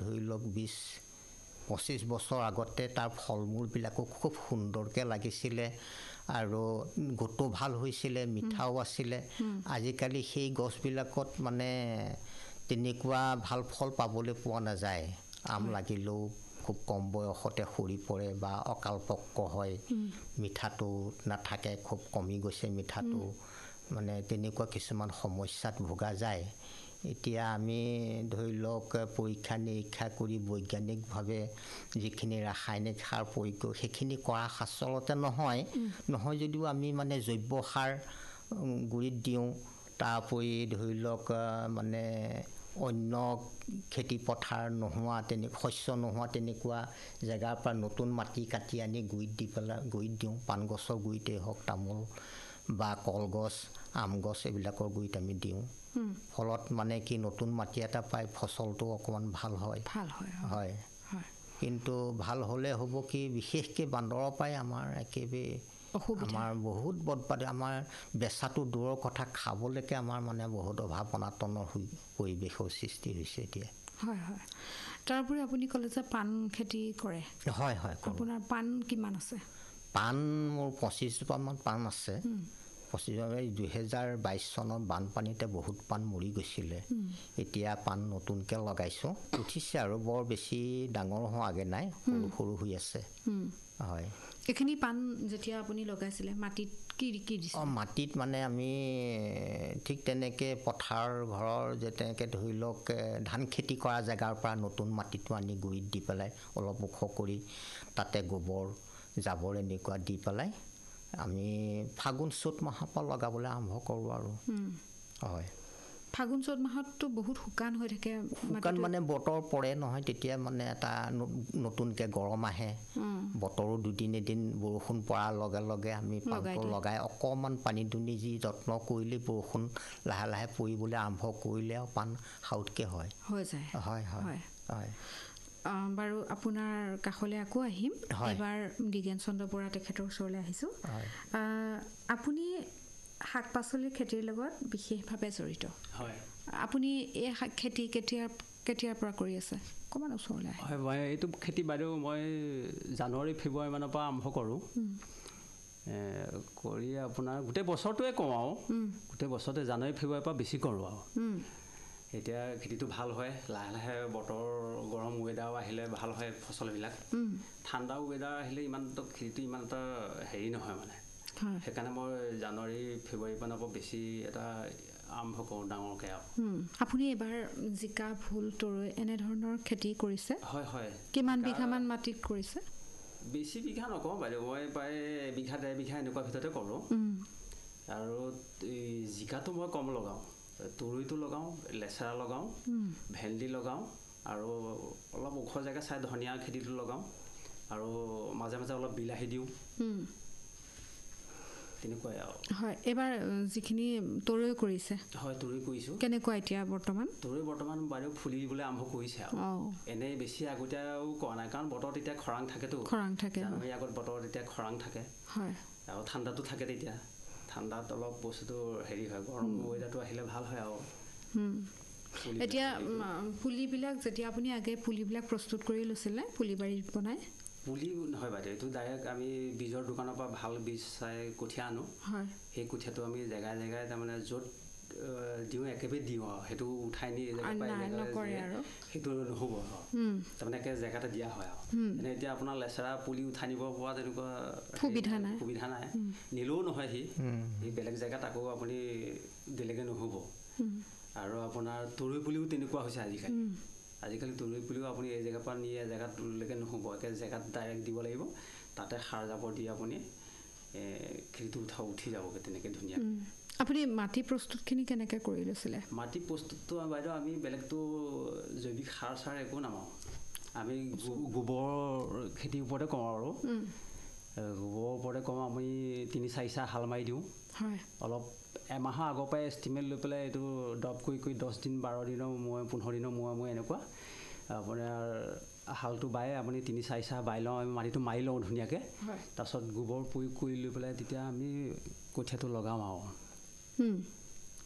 ধৰি লওক 20-25 বছৰ আগতে তাৰ ফল মূলবিলাকো খুব সুন্দৰকৈ লাগিছিলে আৰু গোটো ভাল হৈছিলে, মিঠাও আছিলে। আজিকালি সেই গছবিলাকত মানে তেনেকুৱা ভাল ফল পাবলৈ পোৱা নাযায়। আম লাগিলেও খুব কম বয়সতে সৰি পৰে বা অকাল পক্ক হয়, মিঠাটো নাথাকে, খুব কমি গৈছে মিঠাটো, মানে তেনেকুৱা কিছুমান সমস্যাত ভোগা যায়। এতিয়া আমি ধৰি লওক পৰীক্ষা নিৰীক্ষা কৰি বৈজ্ঞানিকভাৱে যিখিনি ৰাসায়নিক সাৰ প্ৰয়োগ কৰোঁ সেইখিনি কৰা আচলতে নহয় যদিও আমি মানে জৈৱ সাৰ গুৰিত দিওঁ। তাৰ উপৰি ধৰি লওক মানে অন্য খেতি পথাৰ নোহোৱা শস্য নোহোৱা তেনেকুৱা জেগাৰ পৰা নতুন মাটি কাটি আনি গুৰিত দি পেলাই গুৰিত দিওঁ। পাণ গছৰ গুৰিতেই হওক, তামোল বা কলগছ, আম গছ এইবিলাকৰ গুৰিত আমি দিওঁ। ফলত মানে কি নতুন মাটি এটা পাই ফচলটো অকণমান ভাল হয়। হয়, কিন্তু ভাল হ'লে হ'ব কি বিশেষকৈ বান্দৰৰ পৰাই আমাৰ একেবাৰে আমাৰ বহুত বদবাদ। আমাৰ বেচাটো দূৰৰ কথা, খাবলৈকে আমাৰ মানে বহুত অভাৱ অনাটনৰ পৰিৱেশৰ সৃষ্টি হৈছে এতিয়া। হয় হয়। তাৰোপৰি আপুনি ক'লে যে পাণ খেতি কৰে। হয় হয়। আপোনাৰ পাণ কিমান আছে? পাণ মোৰ 25জোপামান পাণ আছে। 2022 চনত বানপানীতে বহুত পাণ মৰি গৈছিলে। এতিয়া পাণ নতুনকৈ লগাইছোঁ, উঠিছে আৰু বৰ বেছি ডাঙৰ হোৱাগৈ নাই, সৰু সৰু হৈ আছে। হয়। এইখিনি পাণ যেতিয়া আপুনি লগাইছিলে মাটিত কি দিছে? মাটিত মানে আমি ঠিক তেনেকৈ পথাৰ ঘৰৰ যে তেনেকৈ ধৰি লওক ধান খেতি কৰা জেগাৰ পৰা নতুন মাটিটো আনি গুৰিত দি পেলাই অলপ ওখ কৰি তাতে গোবৰ জাবৰ এনেকুৱা দি পেলাই আমি ফাগুন চ'ত মাহৰ পৰা লগাবলৈ আৰম্ভ কৰোঁ আৰু। হয়। ফাগুন চ'ত মাহততো বহুত শুকান হৈ থাকে। শুকান মানে বতৰ পৰে নহয়, তেতিয়া মানে এটা নতুনকৈ গৰম আহে। বতৰো দুদিন এদিন বৰষুণ পৰাৰ লগে লগে আমি পাণটো লগাই অকণমান পানী দুনি যি যত্ন কৰিলে বৰষুণ লাহে লাহে পৰিবলৈ আৰম্ভ কৰিলে আৰু পাণ সাউতকৈ হয়। হৈ যায়। হয় হয় হয়। বাৰু আপোনাৰ কাষলৈ আকৌ আহিম। এবাৰ দ্বিগেন চন্দ্ৰ বৰা তেখেতৰ ওচৰলৈ আহিছোঁ। আপুনি শাক পাচলিৰ খেতিৰ লগত বিশেষভাৱে জড়িত। হয়। আপুনি এই শাক খেতি কেতিয়াৰ পৰা কৰি আছে? অকণমান ওচৰলৈ আহে। হয়, মই এইটো খেতি বাইদেউ মই জানুৱাৰী ফেব্ৰুৱাৰী মানৰ পৰা আৰম্ভ কৰোঁ। কৰি আপোনাৰ গোটেই বছৰটোৱে কৰোঁ আৰু গোটেই বছৰতে জানুৱাৰী ফেব্ৰুৱাৰীৰ পৰা বেছি কৰোঁ আৰু। এতিয়া খেতিটো ভাল হয়, লাহে লাহে বতৰ গৰম ৱেডাৰো আহিলে ভাল হয় ফচলবিলাক। ঠাণ্ডা ৱেডাৰ আহিলে খেতিটো ইমান এটা হেৰি নহয় মানে। সেইকাৰণে মই জানুৱাৰী ফেব্ৰুৱাৰী মানৰ পৰা বেছি এটা আৰম্ভ কৰোঁ ডাঙৰকৈ আৰু। আপুনি এবাৰ জিকা, ভোল, তৰৈ এনেধৰণৰ খেতি কৰিছে? হয় হয়। কিমান বিঘামান মাটিত কৰিছে? বেছি বিঘা নকওঁ বাইদেউ, মই প্ৰায় 1-1.5 বিঘা এনেকুৱা ভিতৰতে কৰোঁ। আৰু জিকাটো মই কম লগাওঁ, তৰৈটো লগাওঁ, লেচেৰা লগাওঁ, ভেন্দি লগাওঁ আৰু অলপ ওখ জেগা চাই ধনিয়া খেতিটো লগাওঁ আৰু মাজে মাজে অলপ বিলাহী দিওঁ। তেনেকুৱাই আৰু। হয়, এইবাৰ যিখিনি তৰৈ কৰিছে। হয়, তৰৈ কৰিছোঁ। কেনেকুৱা এতিয়া বৰ্তমান? তৰৈ বৰ্তমান বাইদেউ ফুলিবলৈ আৰম্ভ কৰিছে আৰু। এনেই বেছি আগতীয়াও কৰা নাই, কাৰণ বতৰ তেতিয়া খৰাং থাকেতো। খৰাং থাকে। জানুৱাৰী আগত বতৰ তেতিয়া খৰাং থাকে। হয়। আৰু ঠাণ্ডাটো থাকে তেতিয়া। ঠাণ্ডাত অলপ বস্তুটো হেৰি হয়, গৰম ৱেডাৰটো আহিলে ভাল হয় আৰু। এতিয়া পুলিবিলাক যেতিয়া আপুনি আগে পুলিবিলাক প্ৰস্তুত কৰি লৈছিলে, পুলি বাৰীত বনাই? পুলি নহয় বাইদেউ, এইটো ডাইৰেক্ট আমি বীজৰ দোকানৰ পৰা ভাল বীজ চাই কঠীয়া আনো। হয়। সেই কঠীয়াটো আমি জেগাই জেগাই তাৰমানে য'ত দিওঁ একেবাৰে দিওঁ আৰু, সেইটো উঠাই নি সেইটো নহ'ব আৰু। তাৰমানে একে জেগাতে দিয়া হয় আৰু। এনে এতিয়া আপোনাৰ লেচেৰা পুলি উঠাই নিব পৰা তেনেকুৱা সুবিধা নাই। নিলেও নহয় সি বেলেগ জেগাত আকৌ আপুনি দিলেগৈ নহ'ব। আৰু আপোনাৰ তৰৈ পুলিও তেনেকুৱা হৈছে আজিকালি তৰৈ পুলিও আপুনি এই জেগাৰ পৰা নি জেগাত লৈকে নহ'ব, একে জেগাত ডাইৰেক্ট দিব লাগিব। তাতে সাৰ জাবৰ দি আপুনি খেতিটো উঠি যাবগৈ তেনেকৈ ধুনীয়া। আপুনি মাটি প্ৰস্তুতখিনি কেনেকৈ কৰি লৈছিলে? মাটি প্ৰস্তুতটো বাইদেউ আমি বেলেগতো জৈৱিক সাৰ চাৰ একো নামাৰোঁ, আমি গোবৰ খেতিৰ ওপৰতে কৰোঁ আৰু। গোবৰৰ ওপৰতে কৰোঁ, আমি 3-4 চাহ হাল মাৰি দিওঁ। হয়। অলপ এমাহৰ আগৰ পৰাই এষ্টিমেট লৈ পেলাই এইটো ড্ৰপ কৰি 10 দিন 12 দিনৰ মূৰে 15 দিনৰ মূৰে এনেকুৱা আপোনাৰ হালটো বাই আপুনি 3-4 চাহ বাই লওঁ, আমি মাটিটো মাৰি লওঁ ধুনীয়াকৈ। তাৰপিছত গোবৰ প্ৰয়োগ কৰি লৈ পেলাই তেতিয়া আমি কঠীয়াটো লগাওঁ আৰু।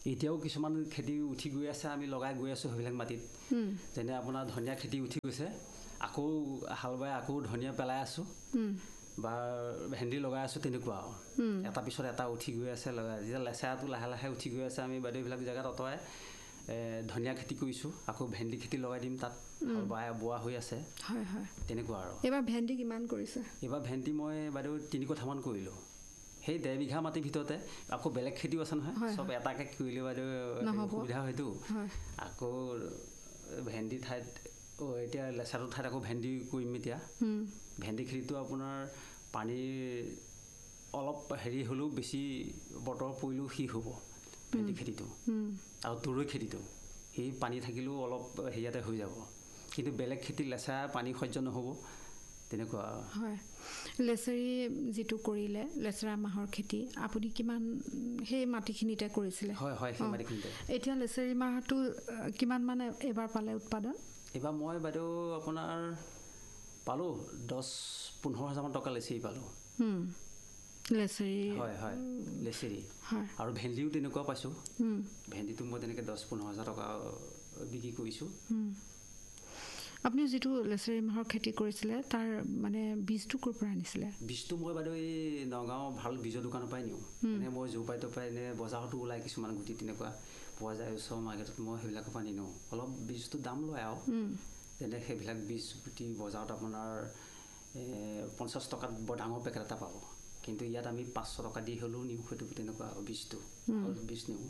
এতিয়াও কিছুমান খেতি উঠি গৈ আছে, আমি লগাই গৈ আছোঁ সেইবিলাক মাটিত। যেনে আপোনাৰ ধনিয়া খেতি উঠি গৈছে, আকৌ হাল বাই আকৌ ধনিয়া পেলাই আছোঁ বা ভেন্দি লগাই আছোঁ, তেনেকুৱা আৰু এটা পিছত এটা উঠি গৈ আছে লগাই। যেতিয়া লেচেৰাটো লাহে লাহে উঠি গৈ আছে, আমি বাইদেউ এইবিলাক জেগাত অঁতৰাই ধনিয়া খেতি কৰিছোঁ, আকৌ ভেন্দি খেতি লগাই দিম তাত, বোৱা হৈ আছে। হয় হয়, তেনেকুৱা আৰু। এইবাৰ ভেন্দি কিমান কৰিছে? এইবাৰ ভেন্দি মই বাইদেউ 3 কঠামান কৰিলোঁ। সেই 1.5 বিঘা মাটিৰ ভিতৰতে আকৌ বেলেগ খেতিও আছে নহয়, চব এটাকে কৰিলে বাইদেউ অসুবিধা হয়তো। আকৌ ভেন্দি ঠাইত এতিয়া লেচেৰাটোৰ ঠাইত আকৌ ভেন্দি কৰিম এতিয়া। ভেন্দি খেতিটো আপোনাৰ পানীৰ অলপ হেৰি হ'লেও বেছি বতৰ পৰিলেও সি হ'ব ভেন্দি খেতিটো। আৰু তুৰৈ খেতিটো সেই পানী থাকিলেও অলপ হেৰিয়াতে হৈ যাব, কিন্তু বেলেগ খেতি লেচেৰা পানী সহ্য নহ'ব, তেনেকুৱা। হয়, লেচেৰি যিটো কৰিলে লেচেৰা মাহৰ খেতি আপুনি কিমান সেই মাটিখিনিতে কৰিছিলে? হয় হয়, সেই মাটিখিনিতে। এতিয়া লেচেৰি মাহটো কিমান মানে এইবাৰ পালে উৎপাদন? এইবাৰ মই বাইদেউ আপোনাৰ পালোঁ 10-15 হাজাৰমান টকা লেচেৰি পালোঁ। লেচেৰি? হয় হয়, লেচেৰি। আৰু ভেন্দিও তেনেকুৱা পাইছোঁ। ভেন্দিটো মই তেনেকৈ 10-15 হাজাৰ টকা বিক্ৰী কৰিছোঁ। আপুনি যিটো লেচেৰি মাহৰ খেতি কৰিছিলে তাৰ মানে বীজটো ক'ৰ পৰা আনিছিলে? বীজটো মই বাইদেউ এই নগাঁও ভাল বীজৰ দোকানৰ পৰাই নিওঁ। এনে মই জোপাই তপাই এনে বজাৰতো ওলাই কিছুমান গুটি তেনেকুৱা পোৱা যায়, ওচৰৰ মাৰ্কেটত মই সেইবিলাকৰ পৰা নিনো। অলপ বীজটো দাম লয় আৰু, যেনে সেইবিলাক বীজ গুটি বজাৰত আপোনাৰ 50 টকাত বৰ ডাঙৰ পেকেট এটা পাব, কিন্তু ইয়াত আমি 500 টকা দি হ'লেও নিওঁ সেইটো তেনেকুৱা বীজটো, বীজ নিওঁ।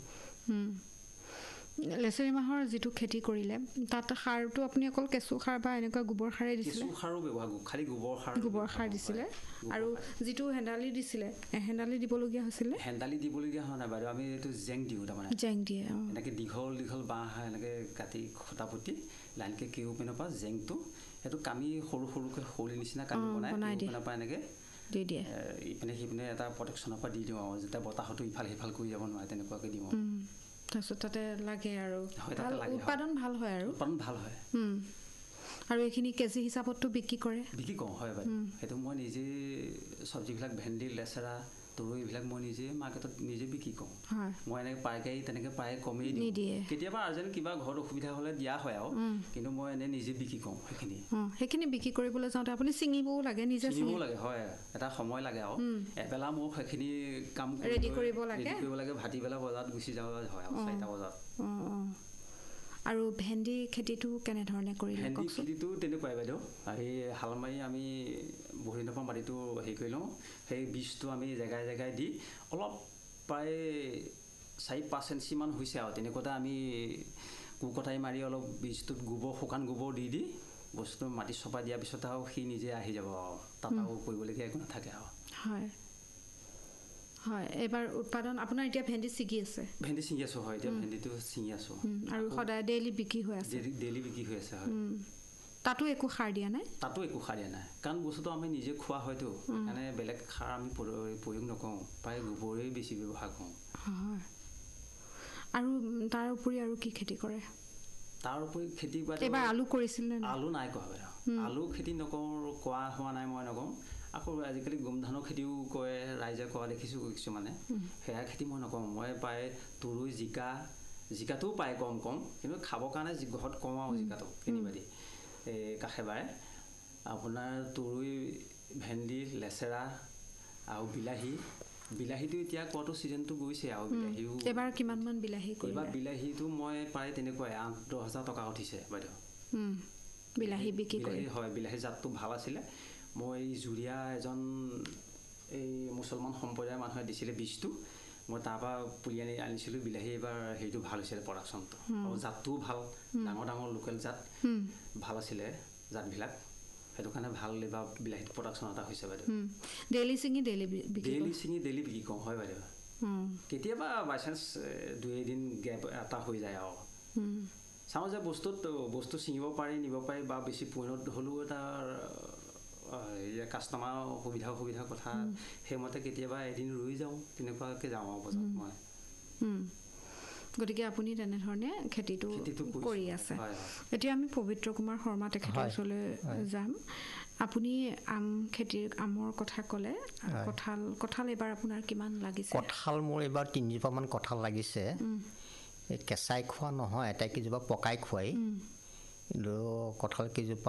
লেচেৰি মাহৰ যিটো খেতি কৰিলে তাত সাৰটো আপুনি অকল কেঁচু সাৰ বা এনেকুৱা গোবৰ সাৰেই দিছিলে? কেঁচু সাৰো ব্যৱহাৰ কৰোঁ, খালি গোবৰ সাৰ দিছিলে। আৰু যিটো হেন্দালি দিছিলে, হেন্দালি দিবলগীয়া হৈছিলে? হেন্দালি দিবলগীয়া হোৱা নাই বাইদেউ, আমি এইটো জেং দিওঁ। তাৰমানে জেং দিয়ে এনেকৈ দীঘল দীঘল বাঁহ এনেকৈ কাটি খুটা পুতি লাইনকৈ কেও পেনৰ পৰা জেংটো সেইটো কামি সৰু সৰুকৈ খৰি নিচিনা কামি বনাই পেনৰ পৰা এনেকৈ দি দিয়ে, ইপিনে সিপিনে এটা প্ৰটেকশ্যনৰ পৰা দি দিওঁ আৰু, যেতিয়া বতাহতো ইফাল সিফাল কৰি যাব নোৱাৰে তেনেকুৱাকৈ দিওঁ। তাৰপিছত তাতে লাগে আৰু উৎপাদন ভাল হয় আৰু? উৎপাদন ভাল হয়। আৰু এইখিনি কেজি হিচাপততো বিক্ৰী কৰে? বিক্ৰী কৰোঁ, হয় বাইদেউ। সেইটো মই নিজে চব্জিবিলাক ভেন্দি লেচেৰা তুৰৈ এইবিলাক মই নিজে মাৰ্কেটত নিজে বিক্ৰী কৰোঁ। মই এনেকৈ পাইকাৰী তেনেকৈ প্ৰায় কমেই নিদিয়ে, কেতিয়াবা আৰ্জেণ্ট কিবা ঘৰত অসুবিধা হ'লে দিয়া হয় আৰু, কিন্তু মই এনেই নিজে বিক্ৰী কৰোঁ সেইখিনি বিক্ৰী কৰিবলৈ যাওঁতে আপুনি ছিঙিবও লাগে, নিজে ছিঙিবও লাগে। হয়, এটা সময় লাগে আৰু, এবেলা মোৰ সেইখিনি কাম ৰেডি কৰিব লাগে। ভাটিবেলা বজাৰত গুচি যাওঁ হয় আৰু 4টা বজাত। আৰু ভেন্দি খেতিটো কেনেধৰণে কৰিলে? ভেন্দি খেতিটো তেনেকুৱাই বাইদেউ, এই হাল মাৰি আমি বহু দিনৰ পৰা মাটিটো হেৰি কৰি লওঁ, সেই বীজটো আমি জেগাই জেগাই দি অলপ প্ৰায় 4-5 ইঞ্চিমান হৈছে আৰু তেনেকুৱাতে আমি কোকটাই মাৰি অলপ বীজটোত গোবৰ, শুকান গোবৰ দি বস্তুটো মাটি চপাই দিয়াৰ পিছত আৰু সি নিজে আহি যাব আৰু, তাত আৰু কৰিবলগীয়া একো নাথাকে আৰু। হয় হয়, এইবাৰ উৎপাদন আপোনাৰ এতিয়া ভেন্দি ছিগি আছে? ভেন্দি ছিঙি আছোঁ, হয়, এতিয়া ভেন্দিটো ছিঙি আছোঁ। আৰু সদায় ডেইলি বিক্ৰী হৈ আছে? ডেইলি বিক্ৰী হৈ আছে, হয়। তাতো একো সাৰ দিয়া নাই? তাতো একো সাৰ দিয়া নাই, কাৰণ বস্তুটো আমি নিজে খোৱা হয়তো, সেইকাৰণে বেলেগ সাৰ আমি প্ৰয়োগ নকৰোঁ, প্ৰায় গোবৰেই বেছি ব্যৱহাৰ কৰোঁ। হয়, আৰু তাৰ উপৰি আৰু কি খেতি কৰে? তাৰ উপৰি খেতি এইবাৰ আলু কৰিছিল নে? আলু নাই কৰা বাইদেউ, আলু খেতি কৰা হোৱা নাই, মই নকওঁ। আকৌ আজিকালি গোমধানৰ খেতিও কৰে, ৰাইজে কৰা দেখিছোঁ কিছুমানে, সেয়া খেতি মই নকৰোঁ। মই প্ৰায় তুৰৈ, জিকাটোও পায় কম, কিন্তু খাবৰ কাৰণে ঘৰত কওঁ আৰু জিকাটো কিনিবা দি এই কাষে বাৰে। আপোনাৰ তুৰৈ, ভেন্দি, লেচেৰা আৰু বিলাহীটো এতিয়া কোৱাটো ছিজনটো গৈছে আৰু বিলাহীও। এইবাৰ কিমানমান বিলাহী কৰিলে? এইবাৰ বিলাহীটো মই প্ৰায় তেনেকুৱাই 8-10 হাজাৰ টকা উঠিছে বাইদেউ। বিলাহী বিক্ৰী কৰি? হয়, বিলাহী জাতটো ভাল আছিলে। মই জুৰীয়া এজন এই মুছলমান সম্প্ৰদায়ৰ মানুহে দিছিলে বীজটো, মই তাৰপৰা পুলি আনিছিলোঁ বিলাহী। এইবাৰ হেৰিটো ভাল হৈছিলে, প্ৰডাকশ্যনটো, আৰু জাতটোও ভাল, ডাঙৰ ডাঙৰ লোকেল জাত ভাল আছিলে জাতবিলাক, সেইটো কাৰণে ভাল এইবাৰ বিলাহীত প্ৰডাকশ্যন এটা হৈছে বাইদেউ। ডেইলি ছিঙি ডেইলি বিক্ৰী কৰোঁ, হয় বাইদেউ। কেতিয়াবা বাইচান্স 2-এদিন গেপ এটা হৈ যায় আৰু, চাওঁ যে বস্তু ছিঙিব পাৰি, নিব পাৰি, বা বেছি পৰিণত হ'লেও এটা কাষ্টমাৰ সুবিধা কথা, সেইমতে কেতিয়াবা এদিন ৰৈ যাওঁ, তেনেকুৱাকৈ যাওঁ আৰু বজাৰত মই। গতিকে আপুনি তেনেধৰণে খেতিটো কৰি আছে। এতিয়া আমি পবিত্ৰ কুমাৰ শৰ্মা তেখেতৰ ওচৰলৈ যাম। আপুনি আমৰ কথা ক'লে, কঁঠাল এইবাৰ আপোনাৰ কিমান লাগিছে? কঁঠাল মোৰ এইবাৰ 3 জোপামান কঁঠাল লাগিছে। কেঁচাই খোৱা নহয়, আটাইকেইজোপা পকাই খুৱাই, কিন্তু কঁঠাল কেইজোপা